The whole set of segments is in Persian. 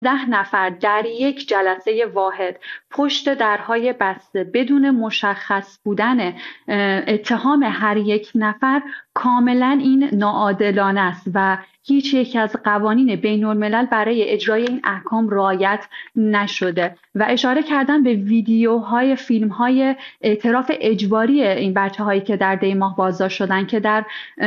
10 نفر در یک جلسه واحد پشت درهای بسته بدون مشخص بودن اتهام هر یک نفر، کاملا این ناعادلانه است و هیچ یک از قوانین بین الملل برای اجرای این احکام رعایت نشده. و اشاره کردن به ویدیوهای فیلم‌های اعتراف اجباری این بچه‌هایی که در دی ماه بازداشت شدن که در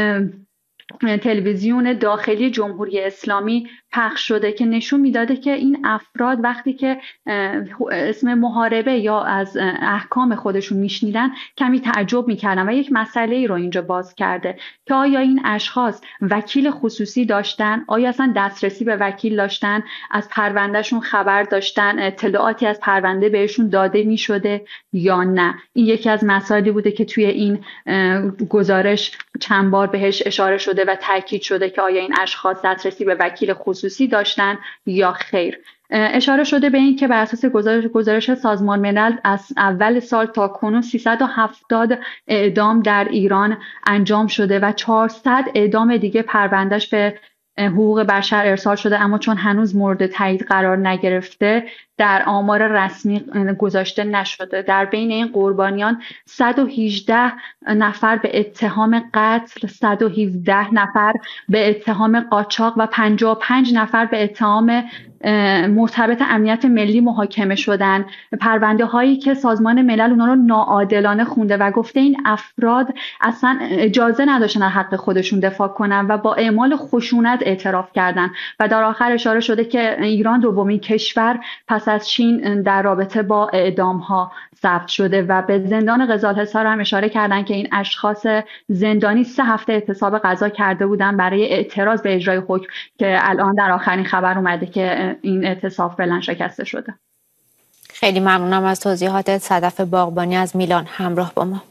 تلویزیون داخلی جمهوری اسلامی پخش شده که نشون میداده که این افراد وقتی که اسم محاربه یا از احکام خودشون میشنیدن کمی تعجب میکردن و یک مسئله ای رو اینجا باز کرده که آیا این اشخاص وکیل خصوصی داشتن، آیا اصلا دسترسی به وکیل داشتن، از پروندهشون خبر داشتن، اطلاعاتی از پرونده بهشون داده میشده یا نه. این یکی از مسائلی بوده که توی این گزارش چند بار بهش اشاره شده و تاکید شده که آیا این اشخاص دسترسی به وکیل خصوصی داشتن یا خیر. اشاره شده به این که بر اساس گزارش سازمان ملل از اول سال تا کنون 370 اعدام در ایران انجام شده و 400 اعدام دیگه پروندهش به حقوق بشر ارسال شده، اما چون هنوز مورد تایید قرار نگرفته در آمار رسمی گذاشته نشده. در بین این قربانیان 118 نفر به اتهام قتل، 117 نفر به اتهام قاچاق و 55 نفر به اتهام مرتبط امنیت ملی محاکمه شدن. پرونده هایی که سازمان ملل اونا رو ناعادلانه خونده و گفته این افراد اصلا اجازه نداشتن از حق خودشون دفاع کنن و با اعمال خشونت اعتراف کردن. و در آخر اشاره شده که ایران دومین کشور پس از چین در رابطه با اعدام ها ثبت شده و به زندان قزالحصار هم اشاره کردن که این اشخاص زندانی 3 هفته اعتصاب غذا کرده بودن برای اعتراض به اجرای حکم که الان در آخرین خبر اومده که این اعتصاب فعلا شکسته شده. خیلی ممنونم از توضیحاتت. صدف باغبانی از میلان همراه با ما.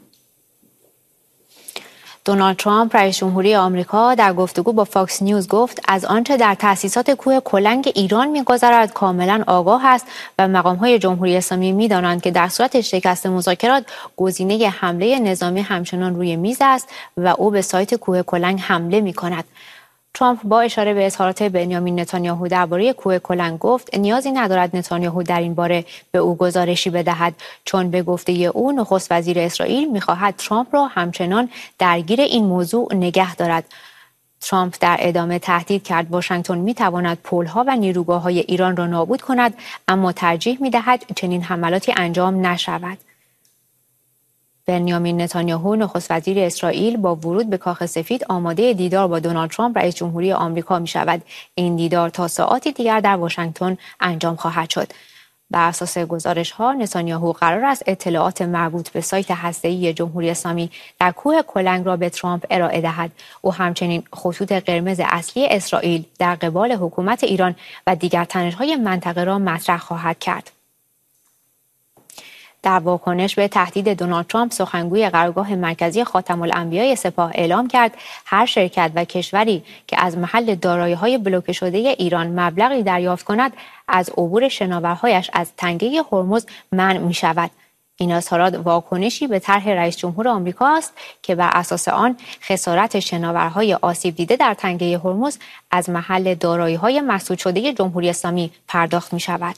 دونالد ترامپ رئیس جمهوری آمریکا در گفتگو با فاکس نیوز گفت از آنچه در تأسیسات کوه کلنگ ایران می‌گذرد کاملا آگاه است و مقام‌های جمهوری اسلامی می‌دانند که در صورت شکست مذاکرات گزینه حمله نظامی همچنان روی میز است و او به سایت کوه کلنگ حمله می‌کند. ترامپ با اشاره به اظهارات بنیامین نتانیاهو درباره کوه کلنگ گفت نیازی ندارد نتانیاهو در این باره به او گزارشی بدهد، چون به گفته او نخست وزیر اسرائیل می‌خواهد ترامپ را همچنان درگیر این موضوع نگه دارد. ترامپ در ادامه تهدید کرد واشنگتن می‌تواند پل‌ها و نیروگاه‌های ایران را نابود کند، اما ترجیح می‌دهد چنین حملاتی انجام نشود. بنیامین نتانیاهو نخست وزیر اسرائیل با ورود به کاخ سفید آماده دیدار با دونالد ترامپ رئیس جمهوری آمریکا می شود. این دیدار تا ساعاتی دیگر در واشنگتن انجام خواهد شد. بر اساس گزارش‌ها نتانیاهو قرار است اطلاعات مربوط به سایت هسته‌ای جمهوری اسلامی در کوه کلنگ را به ترامپ ارائه دهد. او همچنین خطوط قرمز اصلی اسرائیل در قبال حکومت ایران و دیگر تنش‌های منطقه را مطرح خواهد کرد. در واکنش به تهدید دونالد ترامپ، سخنگوی قرارگاه مرکزی خاتم الانبیاء سپاه اعلام کرد هر شرکت و کشوری که از محل دارایی‌های بلوکه شده ایران مبلغی دریافت کند از عبور شناورهایش از تنگه هرمز منع می‌شود. این اظهارات واکنشی به طرح رئیس جمهور آمریکا است که بر اساس آن خسارت شناورهای آسیب دیده در تنگه هرمز از محل دارایی‌های مسدود شده جمهوری اسلامی پرداخت می‌شود.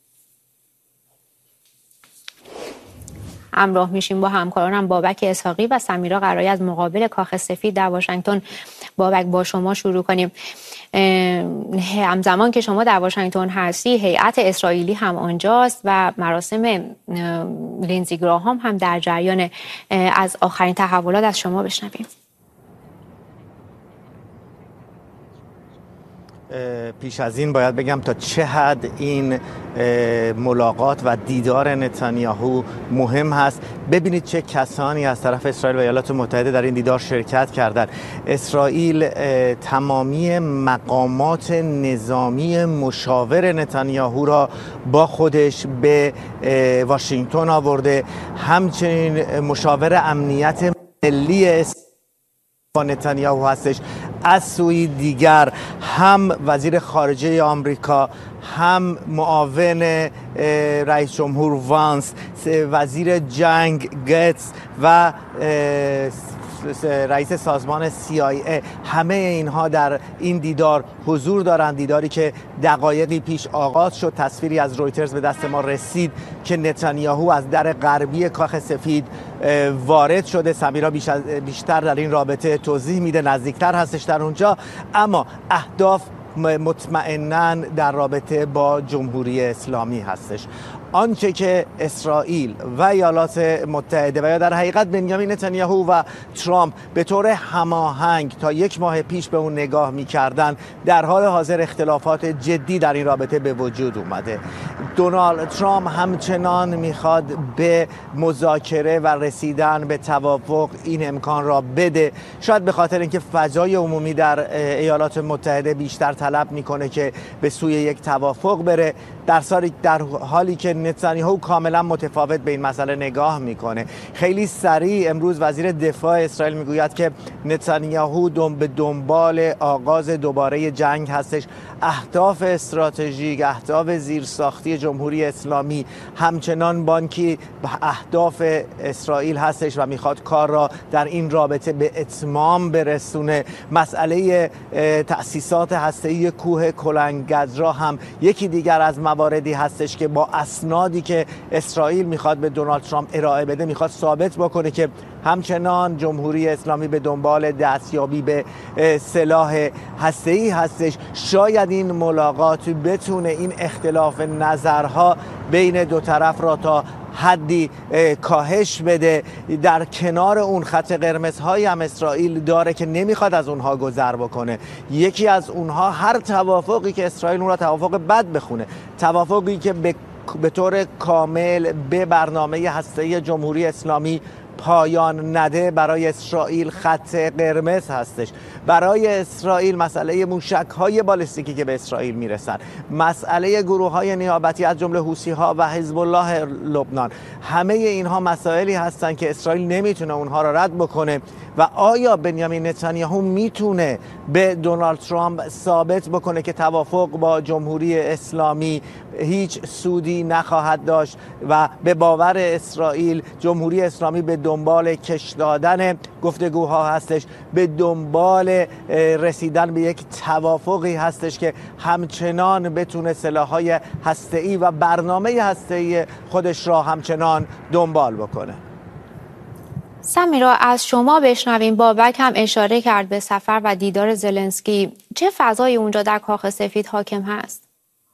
همراه میشیم با همکارانم بابک اسحاقی و سمیرا قرایی از مقابل کاخ سفید در واشنگتن. بابک با شما شروع کنیم. همزمان که شما در واشنگتن هستی هیئت اسرائیلی هم آنجاست و مراسم لینزی گراهام هم در جریان. از آخرین تحولات از شما بشنویم. پیش از این باید بگم تا چه حد این ملاقات و دیدار نتانیاهو مهم هست. ببینید چه کسانی از طرف اسرائیل و ایالات متحده در این دیدار شرکت کردند. اسرائیل تمامی مقامات نظامی مشاور نتانیاهو را با خودش به واشنگتن آورده، همچنین مشاور امنیت ملی با نتانیاهو هستش. از سوی دیگر هم وزیر خارجه آمریکا، هم معاون رئیس جمهور وانس، وزیر جنگ گتس و رئیس سازمان CIA، همه اینها در این دیدار حضور دارند. دیداری که دقایقی پیش آغاز شد. تصویری از رویترز به دست ما رسید که نتانیاهو از در غربی کاخ سفید وارد شده. سمیرا بیشتر در این رابطه توضیح میده، نزدیکتر هستش در اونجا. اما اهداف مطمئناً در رابطه با جمهوری اسلامی هستش. آنچه که اسرائیل و ایالات متحده و یا در حقیقت بنیامین نتانیاهو و ترامپ به طور هماهنگ تا 1 ماه پیش به اون نگاه می‌کردن، در حال حاضر اختلافات جدی در این رابطه به وجود اومده. دونالد ترامپ همچنان میخواد به مذاکره و رسیدن به توافق این امکان را بده، شاید به خاطر اینکه فضای عمومی در ایالات متحده بیشتر طلب میکنه که به سوی یک توافق بره، در حالی که نتانیاهو کاملا متفاوت به این مسئله نگاه میکنه. خیلی سریع امروز وزیر دفاع اسرائیل میگوید که نتانیاهو به دنبال آغاز دوباره جنگ هستش. اهداف استراتژیک، اهداف زیرساختی جمهوری اسلامی همچنان بانکی اهداف اسرائیل هستش و میخواد کار را در این رابطه به اتمام برسونه. مسئله تأسیسات هسته‌ای کوه کلنگزرا هم یکی دیگر از مواردی هستش که با اسنادی که اسرائیل میخواد به دونالد ترامپ ارائه بده میخواد ثابت بکنه که همچنان جمهوری اسلامی به دنبال دستیابی به سلاح هسته‌ای هستش. شاید این ملاقات بتونه این اختلاف نظرها بین دو طرف را تا حدی کاهش بده. در کنار اون خط قرمزهایی هم اسرائیل داره که نمیخواد از اونها گذر بکنه. یکی از اونها هر توافقی که اسرائیل اون را توافق بد بخونه، توافقی که به طور کامل به برنامه هسته‌ای جمهوری اسلامی پایان نده، برای اسرائیل خط قرمز هستش. برای اسرائیل مسئله موشک‌های بالستیکی که به اسرائیل میرسن، مسئله گروه‌های نیابتی از جمله حوثی‌ها و حزب الله لبنان، همه اینها مسائلی هستن که اسرائیل نمیتونه اونها را رد بکنه. و آیا بنیامین نتانیاهو میتونه به دونالد ترامپ ثابت بکنه که توافق با جمهوری اسلامی هیچ سودی نخواهد داشت و به باور اسرائیل جمهوری اسلامی به دنبال کش دادن گفتگوها هستش، به دنبال رسیدن به یک توافقی هستش که همچنان بتونه سلاح‌های هسته‌ای و برنامه هسته‌ای خودش را همچنان دنبال بکنه. سمیرا، از شما بشنویم. بابک هم اشاره کرد به سفر و دیدار زلنسکی. چه فضایی اونجا در کاخ سفید حاکم هست؟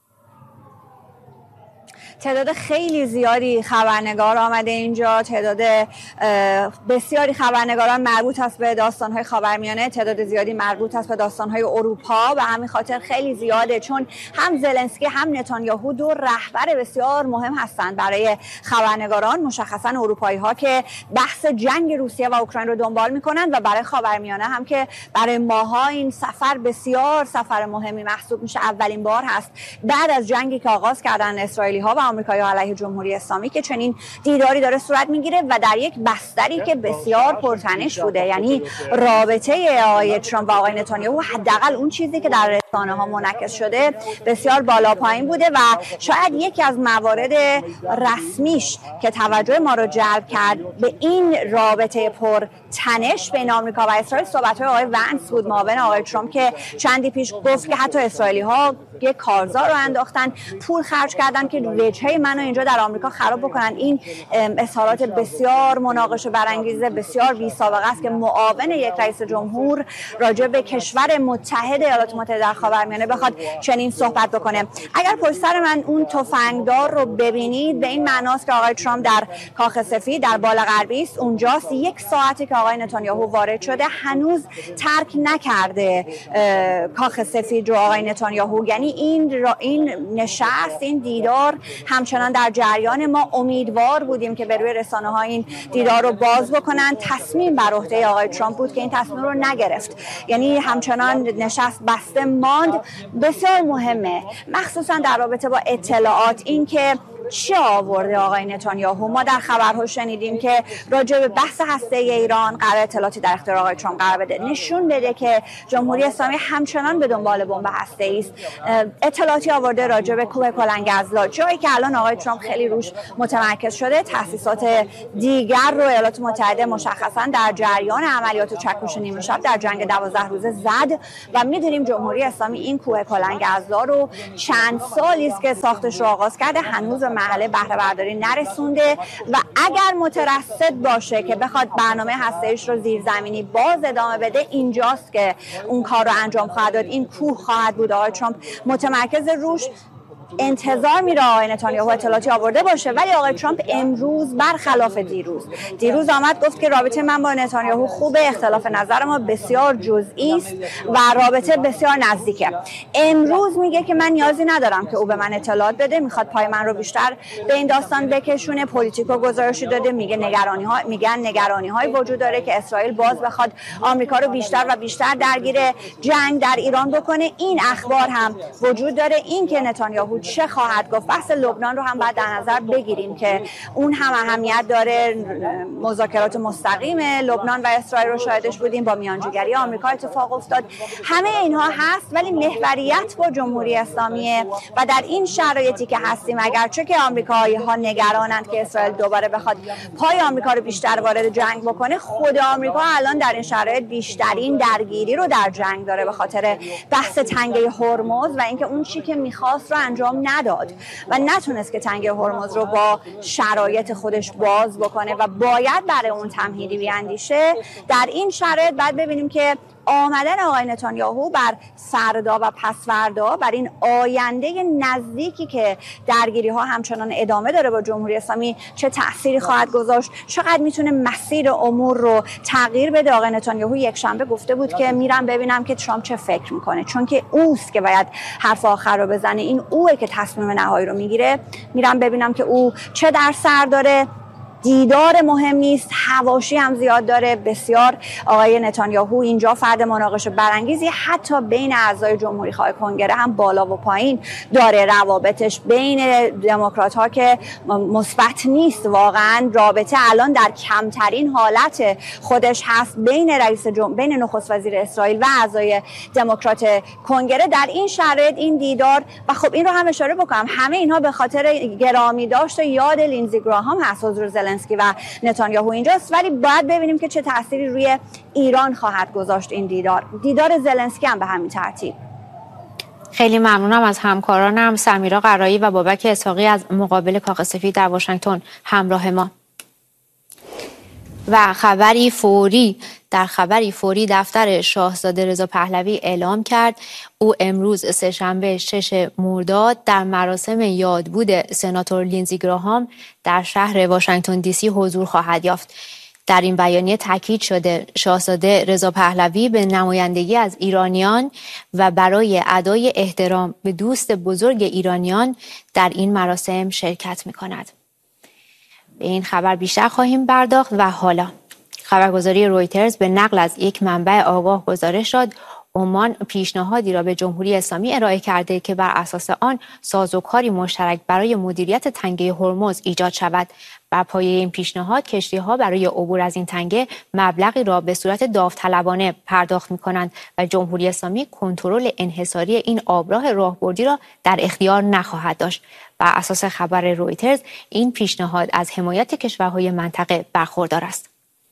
تعداد خیلی زیادی خبرنگار آمده اینجا، تعداد بسیاری خبرنگاران مربوط است به داستان‌های خاورمیانه، تعداد زیادی مربوط است به داستان‌های اروپا و همین خاطر خیلی زیاده، چون هم زلنسکی هم نتانیاهو دو رهبر بسیار مهم هستند برای خبرنگاران، مشخصاً اروپایی‌ها که بحث جنگ روسیه و اوکراین رو دنبال می‌کنند و برای خاورمیانه هم که برای ماها این سفر بسیار سفر مهمی محسوب میشه. اولین بار هست بعد از جنگی که آغاز کردن اسرائیلی‌ها و آمریکایی‌ها علیه جمهوری اسلامی که چنین دیداری داره صورت میگیره و در یک بستری که بسیار پرتنش بوده. یعنی رابطه آقای ترامپ و آقای نتانیاهو، حداقل اون چیزی که در رسانه‌ها منعکس شده، بسیار بالا پایین بوده و شاید یکی از موارد رسمیش که توجه ما رو جلب کرد به این رابطه پرتنش بین آمریکا و اسرائیل صحبت‌های آقای ونس بود، معاون آقای ترامپ، که چندی پیش گفت که حتی اسرائیلی‌ها یک کارزار رو انداختن، پول خرج کردن که وجهه منو اینجا در آمریکا خراب بکنن. این اظهارات بسیار مناقشه برانگیزه، بسیار بی‌سابقه است که معاون یک رئیس جمهور راجع به کشور متحد ایالات متحده در خاورمیانه بخواد چنین صحبت بکنه. اگر پشت سر من اون تفنگدار رو ببینید، به این معناست که آقای ترامپ در کاخ سفید در بالا غربی است، اونجاست. 1 ساعته که آقای نتانیاهو وارد شده، هنوز ترک نکرده کاخ سفید رو آقای نتانیاهو. یعنی این نشست، این دیدار همچنان در جریان. ما امیدوار بودیم که به روی رسانه‌ها این دیدار رو باز بکنن. تصمیم بر عهده آقای ترامپ بود که این تصمیم رو نگرفت، یعنی همچنان نشست بسته ماند. بسیار مهمه مخصوصا در رابطه با اطلاعات این که چه آورده آقای نتانیاهو؟ ما در خبرها شنیدیم که راجع به بحث هسته ایران قرار اطلاعاتی در اختیار آقای ترامپ قرار بده، نشون بده که جمهوری اسلامی همچنان به دنبال بمب هسته‌ای است. اطلاعاتی آورده راجع به کوه کلنگ ازلا، جایی که الان آقای ترامپ خیلی روش متمرکز شده. تأسیسات دیگر رو ایالات متحده مشخصا در جریان عملیات چکش نیمه شب در جنگ 12 روزه زد و میدونیم جمهوری اسلامی این کوه کلنگ ازلا رو چند سالی است که ساختش رو آغاز کرده، هنوز به مرحله بهره برداری نرسونده و اگر مترصد باشه که بخواد برنامه هسته‌ایش رو زیرزمینی باز ادامه بده، اینجاست که اون کار رو انجام خواهد داد. این کوه خواهد بود. آقای ترامپ متمرکز روش، انتظار میره آقای نتانیاهو اطلاعاتی آورده باشه، ولی آقای ترامپ امروز برخلاف دیروز آمد گفت که رابطه من با نتانیاهو خوبه، اختلاف نظر ما بسیار جزئی است و رابطه بسیار نزدیکه. امروز میگه که من نیازی ندارم که او به من اطلاعات بده، میخواد پای من رو بیشتر به این داستان بکشونه. پلیتیکو گزارشی داده، میگن نگرانی های وجود داره که اسرائیل باز بخواد آمریکا رو بیشتر و بیشتر درگیر جنگ در ایران بکنه. این اخبار هم وجود داره. این که نتانیاهو چه خواهد گفت، بحث لبنان رو هم باید در نظر بگیریم که اون هم اهمیت داره. مذاکرات مستقیم لبنان و اسرائیل رو شاهدش بودیم، با میانجیگری آمریکا اتفاق افتاد. همه اینها هست، ولی محوریت با جمهوری اسلامیه و در این شرایطی که هستیم، اگرچه که آمریکایی‌ها نگرانند که اسرائیل دوباره بخواد پای آمریکا رو بیشتر وارد جنگ بکنه، خود آمریکا الان در این شرایط بیشترین درگیری رو در جنگ داره به خاطر بحث تنگه هرمز و اینکه اون چیزی که می‌خواست رو انجام نداد و نتونست که تنگه هرمز رو با شرایط خودش باز بکنه و باید برای اون تمهیدی بیاندیشه. در این شرایط باید ببینیم که آمدن آقای نتانیاهو بر فردا و پس فردا، بر این آینده نزدیکی که درگیری ها همچنان ادامه داره با جمهوری اسلامی، چه تأثیری خواهد گذاشت، چقدر میتونه مسیر امور رو تغییر بده. آقای نتانیاهو یک شنبه گفته بود که میرم ببینم که ترامپ چه فکر میکنه، چون که اوست که باید حرف آخر رو بزنه، این اوه که تصمیم نهایی رو میگیره. میرم ببینم که او چه در سر داره. دیدار مهم نیست، حواشی هم زیاد داره بسیار. آقای نتانیاهو اینجا فرد مناقشه برانگیزی حتی بین اعضای جمهوری خواه کنگره هم بالا و پایین داره. روابطش بین دموکرات ها که مثبت نیست، واقعا رابطه الان در کمترین حالت خودش هست بین نخست وزیر اسرائیل و اعضای دموکرات کنگره. در این شرایط این دیدار، و خب این رو هم اشاره بکنم، همه اینها به خاطر گرامی داشت یاد لینزی گراهام هست، حضور زلنسکی و نتانیاهو اینجاست. ولی باید ببینیم که چه تأثیری روی ایران خواهد گذاشت این دیدار زلنسکی هم به همین ترتیب. خیلی ممنونم از همکارانم سمیرا قرایی و بابک اسحاقی از مقابل کاخ سفید در واشنگتن همراه ما. و خبری فوری دفتر شاهزاده رضا پهلوی اعلام کرد او امروز سه‌شنبه 6 مرداد در مراسم یادبود سناتور لینزی گراهام در شهر واشنگتن دی سی حضور خواهد یافت. در این بیانیه تاکید شده شاهزاده رضا پهلوی به نمایندگی از ایرانیان و برای ادای احترام به دوست بزرگ ایرانیان در این مراسم شرکت می‌کند. به این خبر بیشتر خواهیم پرداخت. و حالا خبرگزاری رویترز به نقل از یک منبع آگاه گزارش داد عمان پیشنهادی را به جمهوری اسلامی ارائه کرده که بر اساس آن سازوکاری مشترک برای مدیریت تنگه هرمز ایجاد شود. بر پایه این پیشنهاد کشتی‌ها برای عبور از این تنگه مبلغی را به صورت داوطلبانه پرداخت می‌کنند و جمهوری اسلامی کنترل انحصاری این آبراه راهبردی را در اختیار نخواهد داشت. بر اساس خبر رویترز این پیشنهاد از حمایت کشورهای منطقه برخوردار است.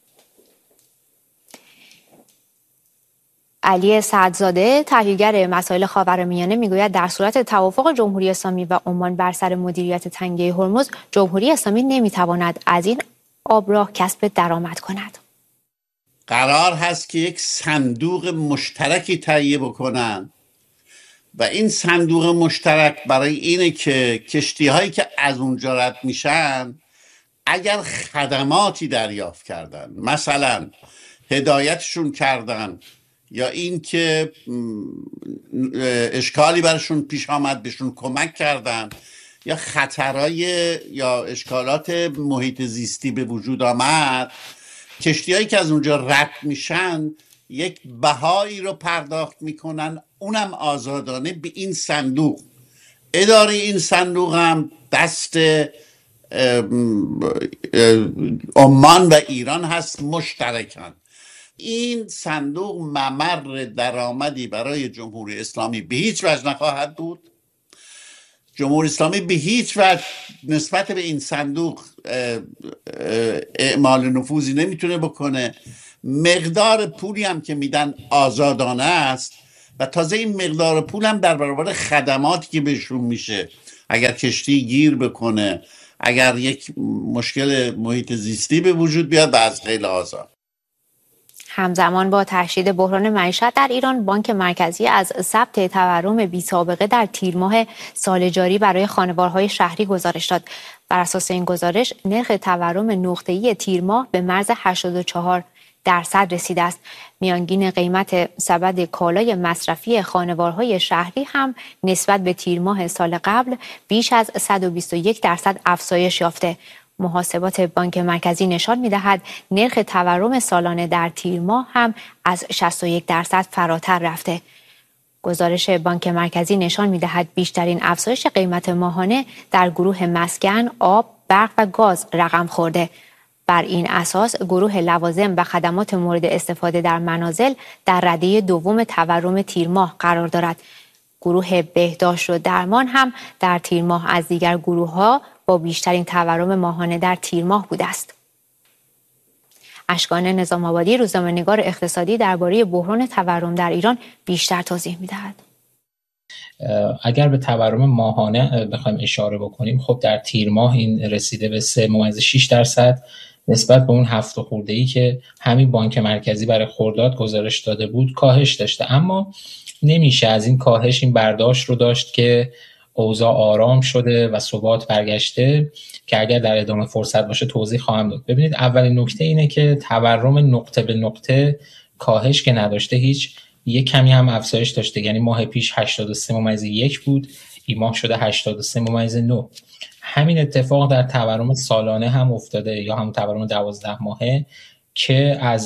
علی سعدزاده تحلیلگر مسائل خاورمیانه میگوید در صورت توافق جمهوری اسلامی و عمان بر سر مدیریت تنگه هرمز، جمهوری اسلامی نمیتواند از این آبراه کسب درآمد کند. قرار هست که یک صندوق مشترکی تهیه بکنن و این صندوق مشترک برای اینه که کشتی هایی که از اونجا رد میشن اگر خدماتی دریافت کردن، مثلا هدایتشون کردن یا این که اشکالی برشون پیش آمد بهشون کمک کردن یا خطرهای یا اشکالات محیط زیستی به وجود آمد، کشتی هایی که از اونجا رد میشن یک بهایی رو پرداخت میکنن، اونم آزادانه به این صندوق. اداره این صندوق هم دست عمان و ایران هست مشترکاً. این صندوق ممر درآمدی برای جمهوری اسلامی به هیچ وجه نخواهد بود. جمهوری اسلامی به هیچ وجه نسبت به این صندوق اعمال نفوذی نمیتونه بکنه. مقدار پولی هم که میدن آزادانه است و تازه این مقدار پول هم در برابر خدماتی که بهشون میشه، اگر کشتی گیر بکنه، اگر یک مشکل محیط زیستی به وجود بیاد و از غیر آزاد. همزمان با تشدید بحران معیشت در ایران، بانک مرکزی از ثبت تورم بی‌سابقه در تیر ماه سال جاری برای خانوارهای شهری گزارش داد. بر اساس این گزارش، نرخ تورم نقطه‌ای تیر ماه به مرز 84% رسیده است. میانگین قیمت سبد کالای مصرفی خانوارهای شهری هم نسبت به تیر ماه سال قبل بیش از 121% افزایش یافته. محاسبات بانک مرکزی نشان می‌دهد نرخ تورم سالانه در تیر ماه هم از 61% فراتر رفته. گزارش بانک مرکزی نشان می‌دهد بیشترین افزایش قیمت ماهانه در گروه مسکن، آب، برق و گاز رقم خورده. بر این اساس گروه لوازم و خدمات مورد استفاده در منازل در رده دوم تورم تیر ماه قرار دارد. گروه بهداشت و درمان هم در تیر ماه از دیگر گروه‌ها با بیشترین تورم ماهانه در تیر ماه بوده است. اشکان نظام آبادی، روزنامه‌نگار اقتصادی، درباره بحران تورم در ایران بیشتر توضیح می‌دهد. اگر به تورم ماهانه بخوایم اشاره بکنیم، خب در تیر ماه این رسیده به 3.6% نسبت به اون 7 خورده‌ای که همین بانک مرکزی برای خرداد گزارش داده بود کاهش داشته. اما نمیشه از این کاهش این برداشت رو داشت که اوضاع آرام شده و ثبات برگشته، که اگر در ادامه فرصت باشه توضیح خواهم داد. ببینید، اولین نکته اینه که تورم نقطه به نقطه کاهش که نداشته، هیچ یک کمی هم افزایش داشته. یعنی ماه پیش 83.1 بود، این ماه شده 83.9. همین اتفاق در تورم سالانه هم افتاده، یا هم تورم 12 ماهه که از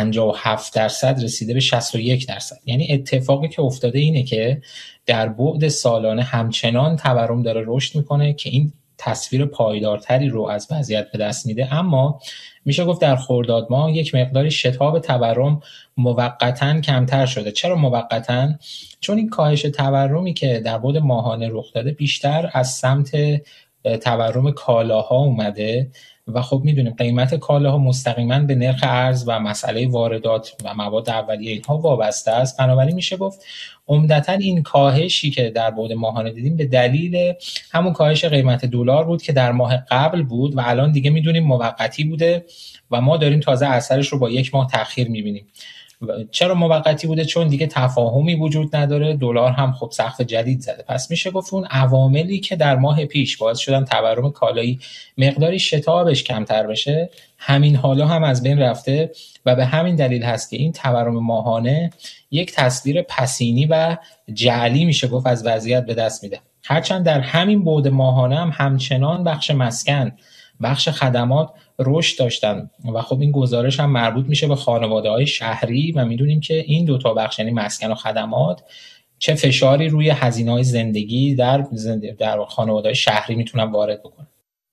57% رسیده به 61%. یعنی اتفاقی که افتاده اینه که در بعد سالانه همچنان تورم داره رشد میکنه که این تصویر پایدارتری رو از وضعیت به دست میده. اما میشه گفت در خرداد ماه یک مقداری شتاب تورم موقتاً کمتر شده. چرا موقتاً؟ چون این کاهش تورمی که در بعد ماهانه رخ داده بیشتر از سمت تورم کالاها اومده و خب میدونیم قیمت کالاها مستقیما به نرخ ارز و مسئله واردات و مواد اولیه اینها وابسته است. بنابراین میشه گفت عمدتاً این کاهشی که در بعد ماهانه دیدیم به دلیل همون کاهش قیمت دلار بود که در ماه قبل بود و الان دیگه میدونیم موقتی بوده و ما داریم تازه اثرش رو با یک ماه تأخیر میبینیم. چرا موقتی بوده؟ چون دیگه تفاهمی وجود نداره، دلار هم خب سقف جدید زده. پس میشه گفت اون عواملی که در ماه پیش باعث شدن تورم کالایی مقداری شتابش کمتر بشه، همین حالا هم از بین رفته و به همین دلیل هست که این تورم ماهانه یک تصویر پسینی و جعلی میشه گفت از وضعیت به دست میده. هرچند در همین بعد ماهانه هم همچنان بخش مسکن، بخش خدمات رشد داشتن و خب این گزارش هم مربوط میشه به خانواده‌های شهری و میدونیم که این دو تا بخش، یعنی مسکن و خدمات، چه فشاری روی هزینه‌های زندگی در خانواده‌های شهری میتونن وارد بکنن.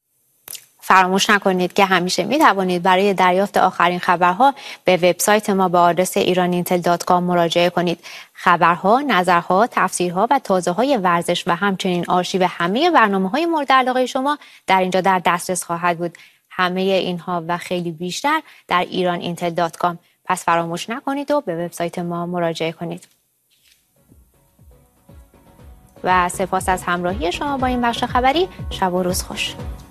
فراموش نکنید که همیشه میتوانید برای دریافت آخرین خبرها به وبسایت ما به آدرس iraniintel.com مراجعه کنید. خبرها، نظرها، تفسیرها و تازه‌های ورزش و همچنین آرشیو همه برنامه‌های مورد علاقه شما در اینجا در دسترس خواهد بود. همه اینها و خیلی بیشتر در iraniintel.com. پس فراموش نکنید و به وبسایت ما مراجعه کنید. و سپاس از همراهی شما با این بخش خبری. شب و روز خوش.